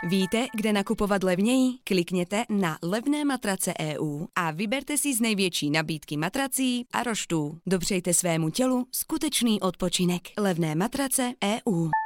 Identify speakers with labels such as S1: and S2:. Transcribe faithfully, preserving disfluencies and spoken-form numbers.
S1: Víte, kde nakupovat levněji? Klikněte na levné matrace tečka e u a vyberte si z největší nabídky matrací a roštů. Dopřejte svému tělu skutečný odpočinek. Levné matrace tečka e u